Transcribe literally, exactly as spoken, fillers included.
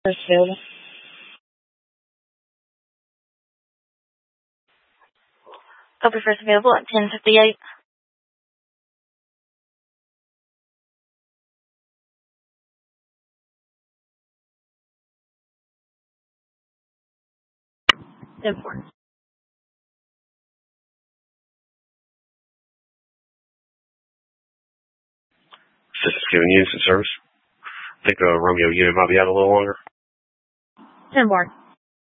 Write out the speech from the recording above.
First available. Copy first available at ten fifty-eight. ten four. This is giving units in service. I think the Romeo unit might be out a little longer. ten four.